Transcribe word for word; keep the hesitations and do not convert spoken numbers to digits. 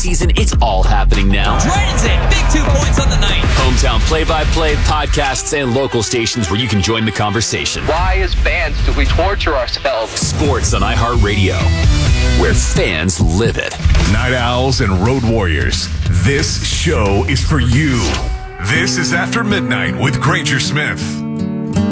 season, it's all happening now. Transit, big two points on the night. Hometown play-by-play, podcasts, and local stations where you can join the conversation. Why, as fans, do we torture ourselves? Sports on iHeartRadio, where fans live it. Night Owls and Road Warriors, this show is for you. This is After Midnight with Granger Smith.